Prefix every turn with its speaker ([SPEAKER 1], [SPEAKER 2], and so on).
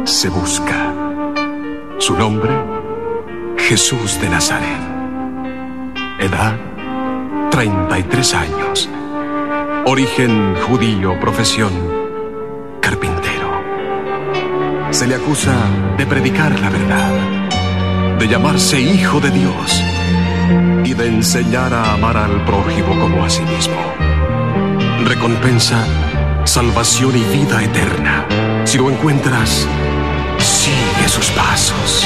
[SPEAKER 1] se busca. Su nombre, Jesús de Nazaret. Edad, 33 años. Origen judío, profesión, carpintero. Se le acusa de predicar la verdad, de llamarse hijo de Dios y de enseñar a amar al prójimo como a sí mismo. Recompensa, salvación y vida eterna. Si lo encuentras, sigue sus pasos.